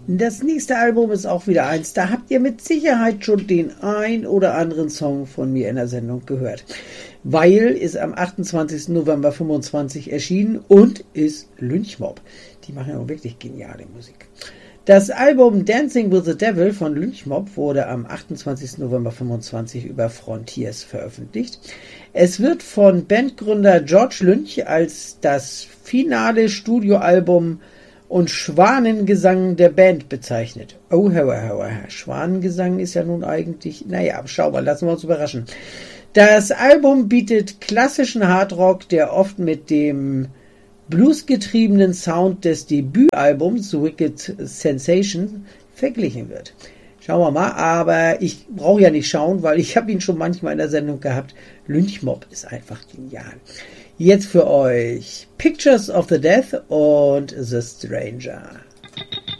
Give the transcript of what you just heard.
Das nächste Album ist auch wieder eins. Da habt ihr mit Sicherheit schon den ein oder anderen Song von mir in der Sendung gehört. Weil ist am 28. November 25 erschienen und ist Lynchmob. Die machen ja wirklich geniale Musik. Das Album Dancing with the Devil von Lynchmob wurde am 28. November 25 über Frontiers veröffentlicht. Es wird von Bandgründer George Lynch als das finale Studioalbum und Schwanengesang der Band bezeichnet. Oh, Schwanengesang ist ja nun eigentlich, naja, schau mal, lassen wir uns überraschen. Das Album bietet klassischen Hardrock, der oft mit dem bluesgetriebenen Sound des Debütalbums Wicked Sensation verglichen wird. Schauen wir mal, aber ich brauche ja nicht schauen, weil ich habe ihn schon manchmal in der Sendung gehabt. Lynchmob ist einfach genial. Jetzt für euch Pictures of the Death und The Stranger.